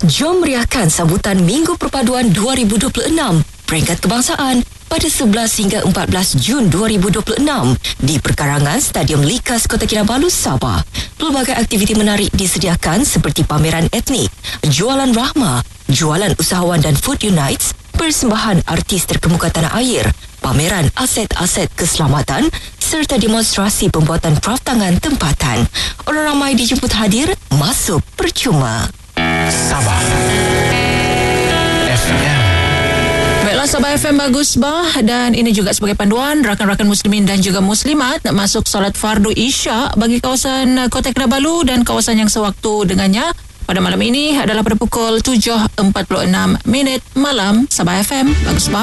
Jom meriahkan sambutan Minggu Perpaduan 2026 Peringkat Kebangsaan pada 11 hingga 14 Jun 2026 di perkarangan Stadium Likas Kota Kinabalu, Sabah. Pelbagai aktiviti menarik disediakan seperti pameran etnik, jualan rahmah, jualan usahawan dan Food Unites, persembahan artis terkemuka tanah air, pameran aset-aset keselamatan serta demonstrasi pembuatan kraftangan tempatan. Orang ramai dijemput hadir, masuk percuma. Sabah FM. Baiklah, Sabah FM bagus bah, dan ini juga sebagai panduan rakan-rakan muslimin dan juga muslimat nak masuk solat fardu Isyak bagi kawasan Kota Kinabalu dan kawasan yang sewaktu dengannya. Pada malam ini adalah pada pukul 7.46 malam. Sabah FM bagus bah.